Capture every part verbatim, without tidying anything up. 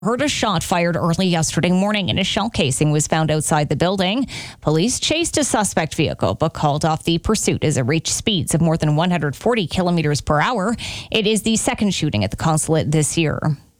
Heard a shot fired early yesterday morning and a shell casing was found outside the building. Police chased a suspect vehicle but called off the pursuit as it reached speeds of more than one hundred forty kilometers per hour. It is the second shooting at the consulate this year.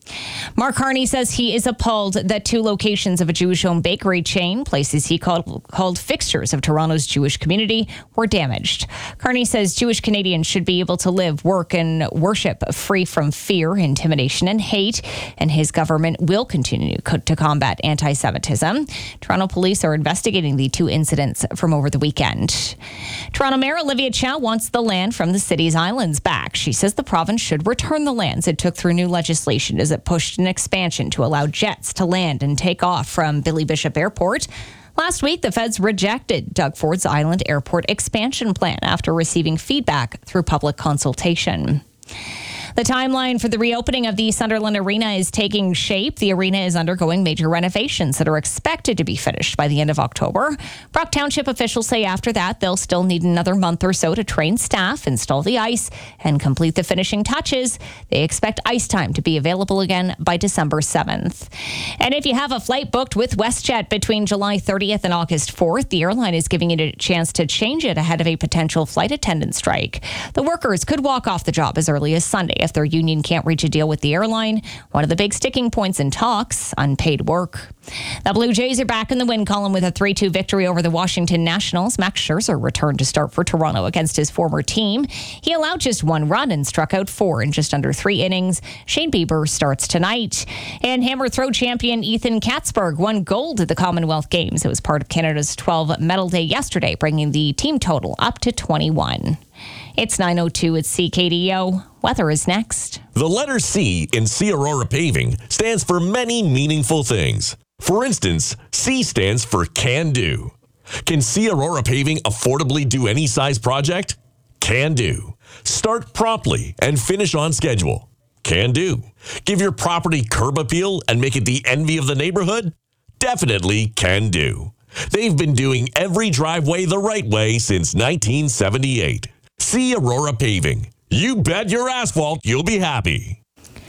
Mark Harney says he is appalled that two locations of a Jewish-owned bakery chain, places he called, called fixtures of Toronto's Jewish community, were damaged. Carney says Jewish Canadians should be able to live, work, and worship free from fear, intimidation, and hate, and his government will continue to combat anti-Semitism. Toronto police are investigating the two incidents from over the weekend. Toronto Mayor Olivia Chow wants the land from the city's islands back. She says the province should return the lands it took through new legislation as it pushed an expansion to allow jets to land and take off from Billy Bishop Airport. Last week, the feds rejected Doug Ford's Island Airport expansion plan after receiving feedback through public consultation. The timeline for the reopening of the Sunderland Arena is taking shape. The arena is undergoing major renovations that are expected to be finished by the end of October. Brock Township officials say after that, they'll still need another month or so to train staff, install the ice, and complete the finishing touches. They expect ice time to be available again by December seventh. And if you have a flight booked with WestJet between July thirtieth and August fourth, the airline is giving you a chance to change it ahead of a potential flight attendant strike. The workers could walk off the job as early as Sunday if their union can't reach a deal with the airline. One of the big sticking points in talks, unpaid work. The Blue Jays are back in the win column with a three two victory over the Washington Nationals. Max Scherzer returned to start for Toronto against his former team. He allowed just one run and struck out four in just under three innings. Shane Bieber starts tonight. And hammer throw champion Ethan Katzberg won gold at the Commonwealth Games. It was part of Canada's twelve medal day yesterday, bringing the team total up to twenty-one. It's nine oh two at C K D O. Weather is next. The letter C in C Aurora Paving stands for many meaningful things. For instance, C stands for Can Do. Can C Aurora Paving affordably do any size project? Can do. Start promptly and finish on schedule. Can do. Give your property curb appeal and make it the envy of the neighborhood? Definitely can do. They've been doing every driveway the right way since nineteen seventy-eight. C Aurora Paving. You bet your asphalt you'll be happy.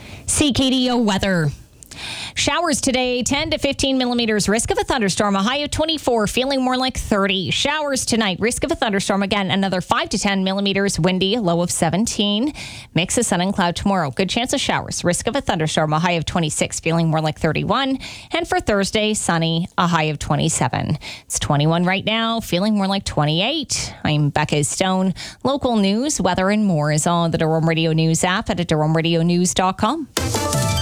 C K D O weather. Showers today, ten to fifteen millimeters. Risk of a thunderstorm, a high of twenty-four, feeling more like thirty. Showers tonight, risk of a thunderstorm again, another five to ten millimeters. Windy, a low of seventeen. Mix of sun and cloud tomorrow. Good chance of showers. Risk of a thunderstorm, a high of twenty-six, feeling more like thirty-one. And for Thursday, sunny, a high of twenty-seven. It's twenty-one right now, feeling more like twenty-eight. I'm Becca Stone. Local news, weather, and more is on the Durham Radio News app at durham radio news dot com.